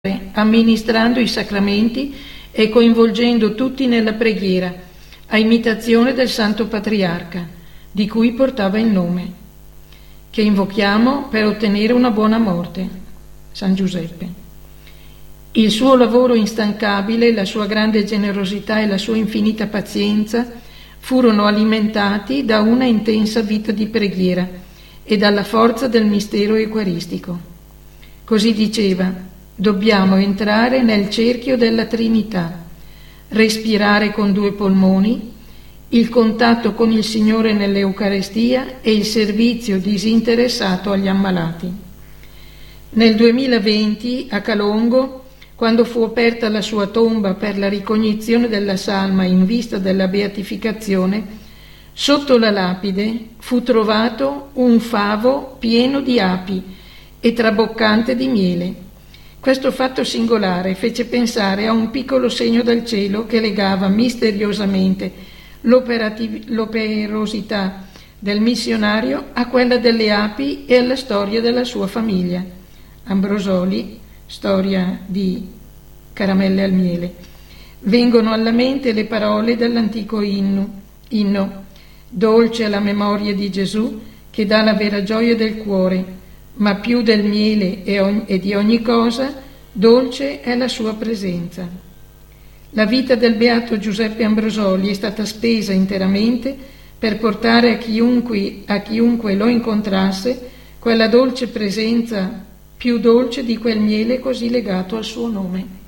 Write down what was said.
amministrando i sacramenti e coinvolgendo tutti nella preghiera, a imitazione del Santo Patriarca, di cui portava il nome, che invochiamo per ottenere una buona morte, San Giuseppe. Il suo lavoro instancabile, la sua grande generosità e la sua infinita pazienza furono alimentati da una intensa vita di preghiera e dalla forza del mistero eucaristico. Così diceva: dobbiamo entrare nel cerchio della Trinità, respirare con 2 polmoni, il contatto con il Signore nell'Eucarestia e il servizio disinteressato agli ammalati. Nel 2020 a Calongo, quando fu aperta la sua tomba per la ricognizione della salma in vista della beatificazione, sotto la lapide fu trovato un favo pieno di api e traboccante di miele. Questo fatto singolare fece pensare a un piccolo segno del cielo che legava misteriosamente l'operosità del missionario a quella delle api e alla storia della sua famiglia. Ambrosoli, storia di Caramelle al miele. Vengono alla mente le parole dell'antico inno: dolce è la memoria di Gesù che dà la vera gioia del cuore, ma più del miele e di ogni cosa, dolce è la sua presenza. La vita del beato Giuseppe Ambrosoli è stata spesa interamente per portare a chiunque lo incontrasse quella dolce presenza, più dolce di quel miele così legato al suo nome.